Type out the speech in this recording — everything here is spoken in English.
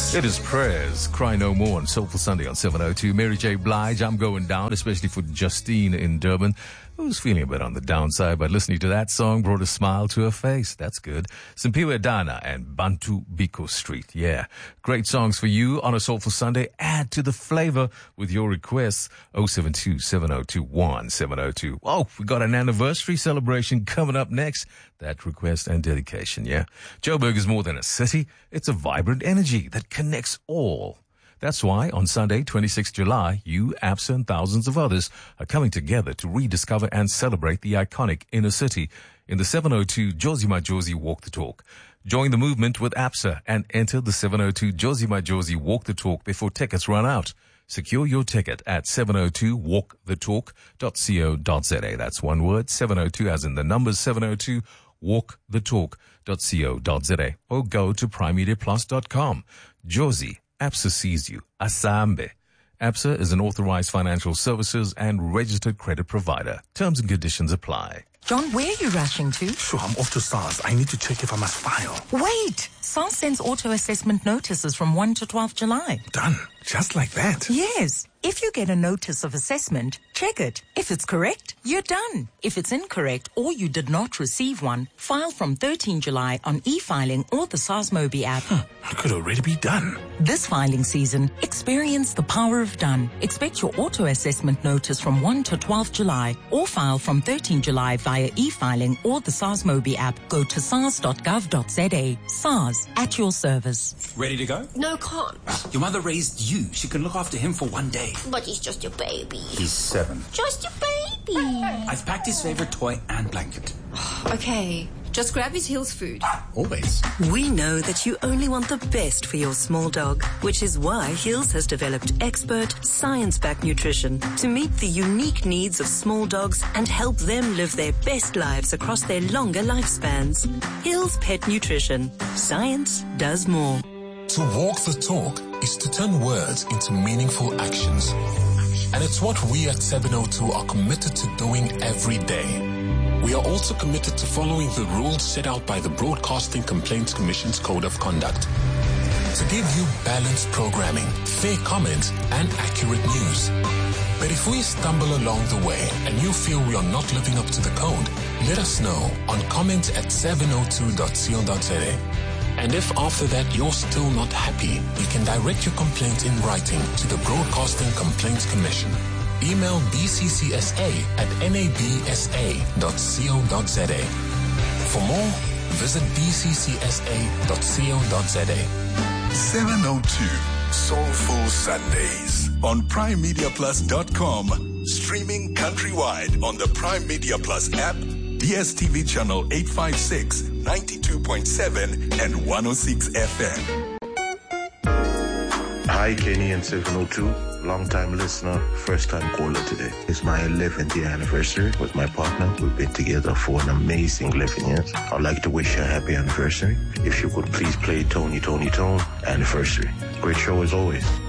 It is Prayers, Cry No More on Soulful Sunday on 702. Mary J. Blige, I'm going down, especially for Justine in Durban, who's feeling a bit on the downside, but listening to that song brought a smile to her face. That's good. Simpiwe Dana and Bantu Biko Street. Yeah, great songs for you on a Soulful Sunday. Add to the flavor with your requests. 072-7021-702. Oh, we got an anniversary celebration coming up next. That request and dedication, yeah. Joburg is more than a city. It's a vibrant energy that connects all. That's why on Sunday, 26 July, you, ABSA, and thousands of others are coming together to rediscover and celebrate the iconic inner city in the 702 Jozi Majozi Walk the Talk. Join the movement with ABSA and enter the 702 Jozi Majozi Walk the Talk before tickets run out. Secure your ticket at 702walkthetalk.co.za. That's one word, 702 as in the numbers 702 walkthetalk.co.za, or go to primemediaplus.com. Jozi, ABSA sees you. Asambe. ABSA is an authorized financial services and registered credit provider. Terms and conditions apply. John, where are you rushing to? Sure, I'm off to SARS. I need to check if I must file. Wait! SARS sends auto-assessment notices from 1 to 12 July. Done. Just like that? Yes. If you get a notice of assessment, check it. If it's correct, you're done. If it's incorrect or you did not receive one, file from 13 July on e-filing or the SARS Mobi app. I could already be done. This filing season, experience the power of done. Expect your auto-assessment notice from 1 to 12 July or file from 13 July via e-filing or the SARS Mobi app. Go to sars.gov.za. SARS, at your service. Ready to go? No, can't. Your mother raised you. She can look after him for one day. But he's just your baby. He's 7. Just your baby. I've packed his favorite toy and blanket. Okay, just grab his Hills food. Always. We know that you only want the best for your small dog, which is why Hills has developed expert, science-backed nutrition to meet the unique needs of small dogs and help them live their best lives across their longer lifespans. Hills Pet Nutrition. Science does more. To walk the talk is to turn words into meaningful actions. And it's what we at 702 are committed to doing every day. We are also committed to following the rules set out by the Broadcasting Complaints Commission's Code of Conduct to give you balanced programming, fair comment, and accurate news. But if we stumble along the way and you feel we are not living up to the code, let us know on comment@702.co.za. And if after that you're still not happy, you can direct your complaint in writing to the Broadcasting Complaints Commission. Email bccsa@nabsa.co.za. For more, visit bccsa.co.za. 702 Soulful Sundays on primemediaplus.com. Streaming countrywide on the Prime Media Plus app, DSTV channel 856, 92.7 and 106 FM. Hi, Kenny and 702. Long-time listener, first-time caller today. It's my 11th year anniversary with my partner. We've been together for an amazing 11 years. I'd like to wish you a happy anniversary. If you could please play Tony, Tony, Tone, anniversary. Great show as always.